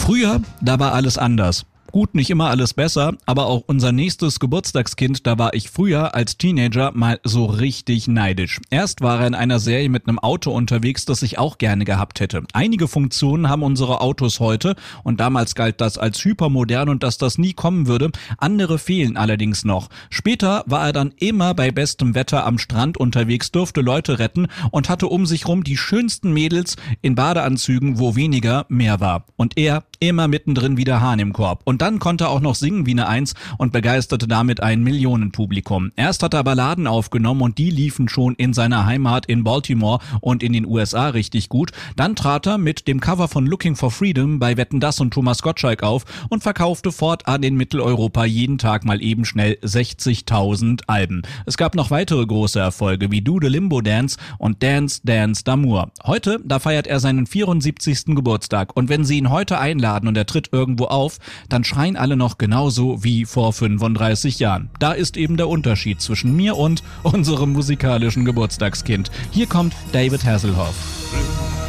Früher, da war alles anders. Gut, nicht immer alles besser, aber auch unser nächstes Geburtstagskind, da war ich früher als Teenager mal so richtig neidisch. Erst war er in einer Serie mit einem Auto unterwegs, das ich auch gerne gehabt hätte. Einige Funktionen haben unsere Autos heute und damals galt das als hypermodern und dass das nie kommen würde. Andere fehlen allerdings noch. Später war er dann immer bei bestem Wetter am Strand unterwegs, durfte Leute retten und hatte um sich rum die schönsten Mädels in Badeanzügen, wo weniger mehr war. Und er immer mittendrin wie der Hahn im Korb. Und dann konnte er auch noch singen wie eine Eins und begeisterte damit ein Millionenpublikum. Erst hat er Balladen aufgenommen und die liefen schon in seiner Heimat in Baltimore und in den USA richtig gut. Dann trat er mit dem Cover von Looking for Freedom bei Wetten, dass und Thomas Gottschalk auf und verkaufte fortan in Mitteleuropa jeden Tag mal eben schnell 60.000 Alben. Es gab noch weitere große Erfolge wie Do the Limbo Dance und Dance Dance d'Amour. Heute, da feiert er seinen 74. Geburtstag und wenn Sie ihn heute einladen und er tritt irgendwo auf, dann schreien alle noch genauso wie vor 35 Jahren. Da ist eben der Unterschied zwischen mir und unserem musikalischen Geburtstagskind. Hier kommt David Hasselhoff.